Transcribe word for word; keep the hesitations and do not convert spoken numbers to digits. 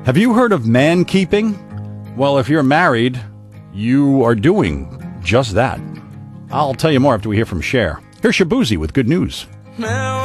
Have you heard of man keeping? Well, if you're married, you are doing just that. I'll tell you more after we hear from Cher. Here's Shabuzi with good news. Now